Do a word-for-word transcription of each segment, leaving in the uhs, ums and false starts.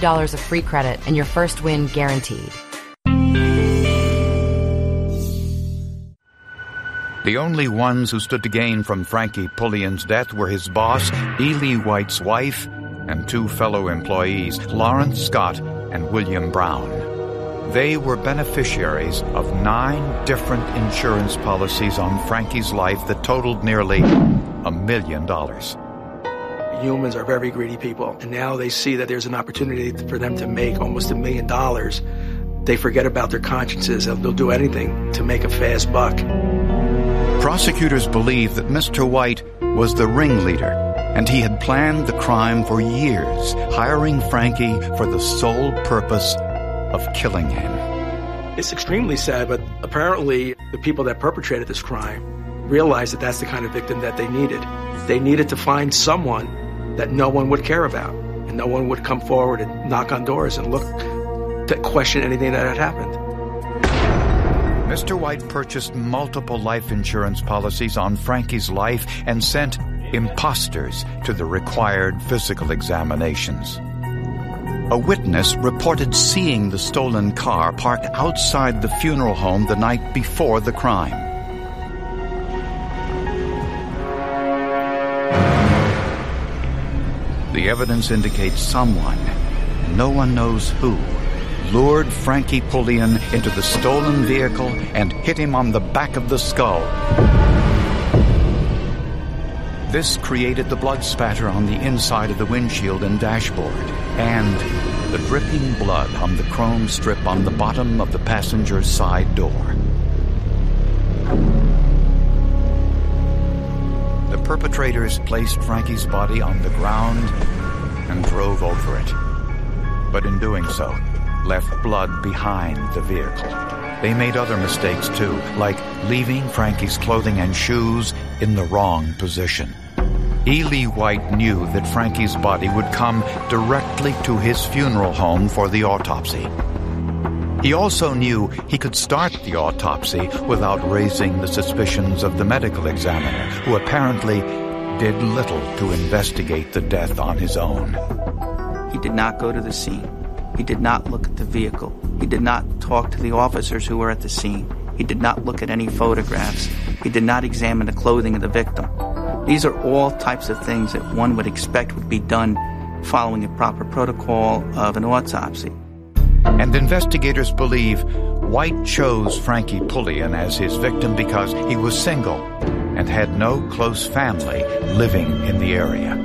dollars of free credit and your first win guaranteed. The only ones who stood to gain from Frankie Pullion's death were his boss, Ely White's wife, and two fellow employees, Lawrence Scott and William Brown. They were beneficiaries of nine different insurance policies on Frankie's life that totaled nearly a million dollars. Humans are very greedy people, and now they see that there's an opportunity for them to make almost a million dollars. They forget about their consciences, and they'll do anything to make a fast buck. Prosecutors believe that Mister White was the ringleader, and he had planned the crime for years, hiring Frankie for the sole purpose of killing him. It's extremely sad, but apparently the people that perpetrated this crime realized that that's the kind of victim that they needed. They needed to find someone that no one would care about, and no one would come forward and knock on doors and look to question anything that had happened. Mister White purchased multiple life insurance policies on Frankie's life and sent imposters to the required physical examinations. A witness reported seeing the stolen car parked outside the funeral home the night before the crime. The evidence indicates someone, no one knows who, lured Frankie Pullion into the stolen vehicle and hit him on the back of the skull. This created the blood spatter on the inside of the windshield and dashboard, and the dripping blood on the chrome strip on the bottom of the passenger's side door. The perpetrators placed Frankie's body on the ground and drove over it. But in doing so, left blood behind the vehicle. They made other mistakes too, like leaving Frankie's clothing and shoes in the wrong position. Ely White knew that Frankie's body would come directly to his funeral home for the autopsy. He also knew he could start the autopsy without raising the suspicions of the medical examiner, who apparently did little to investigate the death on his own. He did not go to the scene. He did not look at the vehicle. He did not talk to the officers who were at the scene. He did not look at any photographs. He did not examine the clothing of the victim. These are all types of things that one would expect would be done following a proper protocol of an autopsy. And investigators believe White chose Frankie Pullion as his victim because he was single and had no close family living in the area.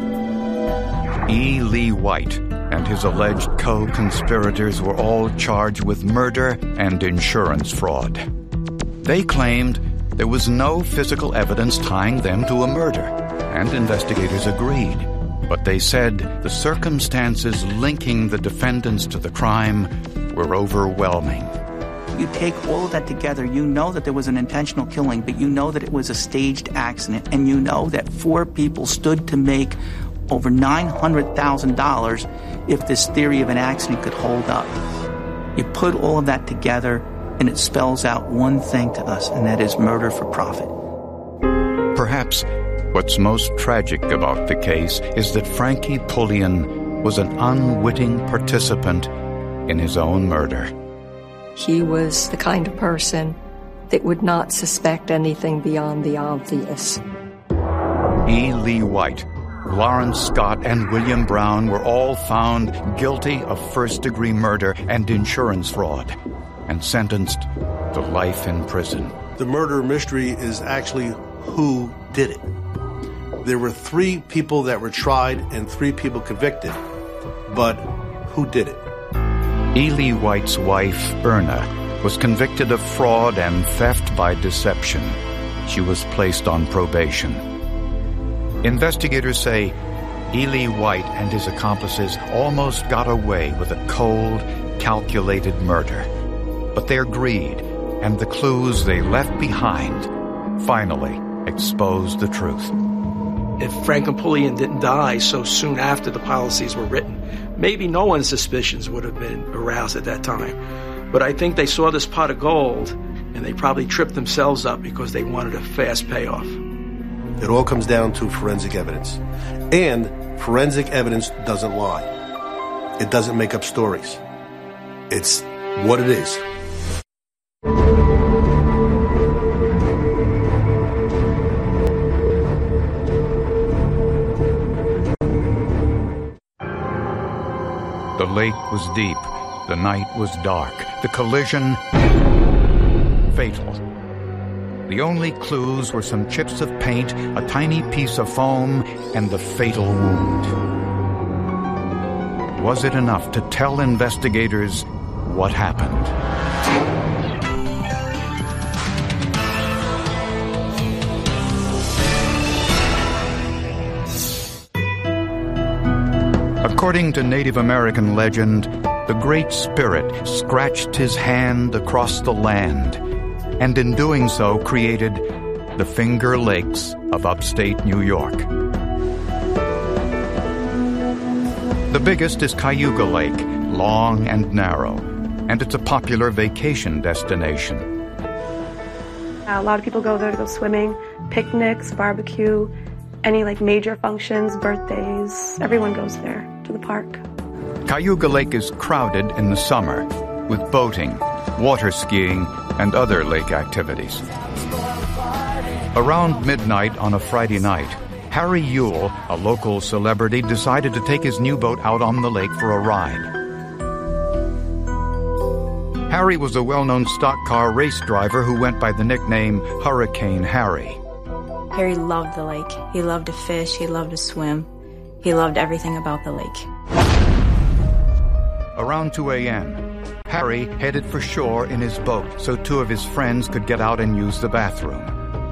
E. Lee White and his alleged co-conspirators were all charged with murder and insurance fraud. They claimed there was no physical evidence tying them to a murder, and investigators agreed. But they said the circumstances linking the defendants to the crime were overwhelming. You take all of that together, you know that there was an intentional killing, but you know that it was a staged accident, and you know that four people stood to make over nine hundred thousand dollars if this theory of an accident could hold up. You put all of that together, and it spells out one thing to us, and that is murder for profit. Perhaps what's most tragic about the case is that Frankie Pullion was an unwitting participant in his own murder. He was the kind of person that would not suspect anything beyond the obvious. E. Lee White, Lawrence Scott, and William Brown were all found guilty of first-degree murder and insurance fraud and sentenced to life in prison. The murder mystery is actually who did it. There were three people that were tried and three people convicted, but who did it? Ely White's wife, Erna, was convicted of fraud and theft by deception. She was placed on probation. Investigators say Ely White and his accomplices almost got away with a cold, calculated murder. But their greed and the clues they left behind finally exposed the truth. If Franklin Pullion didn't die so soon after the policies were written, maybe no one's suspicions would have been aroused at that time. But I think they saw this pot of gold, and they probably tripped themselves up because they wanted a fast payoff. It all comes down to forensic evidence. And forensic evidence doesn't lie. it doesn't make up stories. It's what it is. The lake was deep. The night was dark. The collision, fatal. The only clues were some chips of paint, a tiny piece of foam, and the fatal wound. Was it enough to tell investigators what happened? According to Native American legend, the Great Spirit scratched his hand across the land, and in doing so created the Finger Lakes of upstate New York. The biggest is Cayuga Lake, long and narrow, and it's a popular vacation destination. A lot of people go there to go swimming, picnics, barbecue, any like major functions, birthdays. Everyone goes there to the park. Cayuga Lake is crowded in the summer with boating, water skiing, and other lake activities. Around midnight on a Friday night, Harry Yule, a local celebrity, decided to take his new boat out on the lake for a ride. Harry was a well-known stock car race driver who went by the nickname Hurricane Harry. Harry loved the lake. He loved to fish. He loved to swim. He loved everything about the lake. Around two a.m., Harry headed for shore in his boat so two of his friends could get out and use the bathroom.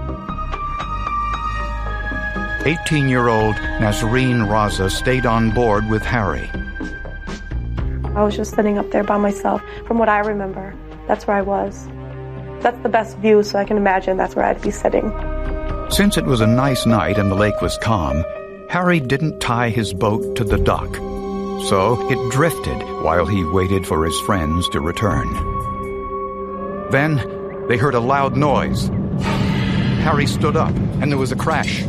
eighteen-year-old Nasreen Raza stayed on board with Harry. I was just sitting up there by myself. From what I remember, that's where I was. That's the best view, so I can imagine that's where I'd be sitting. Since it was a nice night and the lake was calm, Harry didn't tie his boat to the dock. So it drifted while he waited for his friends to return. Then they heard a loud noise. Harry stood up, and there was a crash.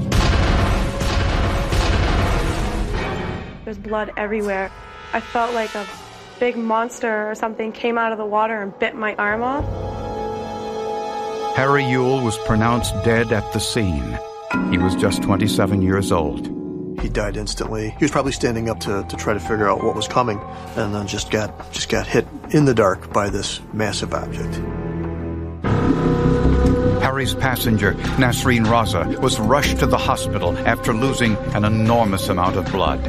There's blood everywhere. I felt like a big monster or something came out of the water and bit my arm off. Harry Yule was pronounced dead at the scene. He was just twenty-seven years old. He died instantly. He was probably standing up to, to try to figure out what was coming, and then just got just got hit in the dark by this massive object. Harry's passenger, Nasreen Raza, was rushed to the hospital after losing an enormous amount of blood.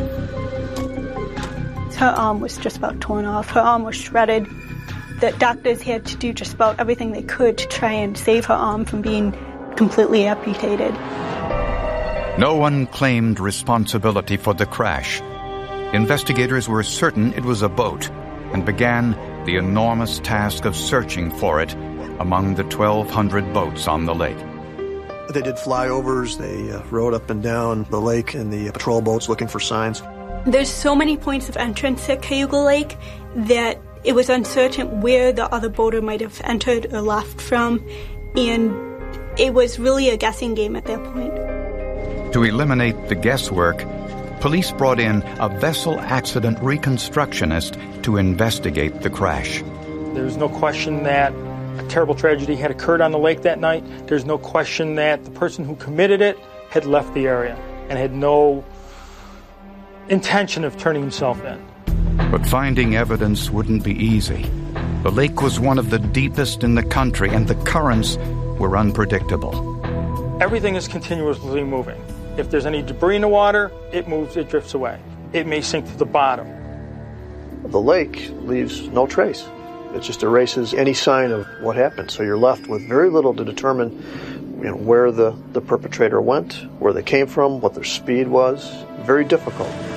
Her arm was just about torn off. Her arm was shredded. The doctors had to do just about everything they could to try and save her arm from being completely amputated. No one claimed responsibility for the crash. Investigators were certain it was a boat and began the enormous task of searching for it among the twelve hundred boats on the lake. They did flyovers. They uh, rode up and down the lake in the patrol boats looking for signs. There's so many points of entrance at Cayuga Lake that it was uncertain where the other boater might have entered or left from, and it was really a guessing game at that point. To eliminate the guesswork, police brought in a vessel accident reconstructionist to investigate the crash. There's no question that a terrible tragedy had occurred on the lake that night. There's no question that the person who committed it had left the area and had no intention of turning himself in. But finding evidence wouldn't be easy. The lake was one of the deepest in the country, and the currents were unpredictable. Everything is continuously moving. If there's any debris in the water, it moves, it drifts away. It may sink to the bottom. The lake leaves no trace. It just erases any sign of what happened. So you're left with very little to determine, you know, where the, the perpetrator went, where they came from, what their speed was. Very difficult.